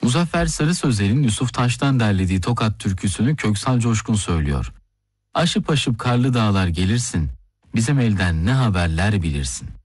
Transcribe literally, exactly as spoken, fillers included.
Muzaffer Sarı Sözler'in Yusuf Taş'tan derlediği Tokat türküsünü Köksal Coşkun söylüyor. Aşıp aşıp karlı dağlar gelirsin, bizim elden ne haberler bilirsin.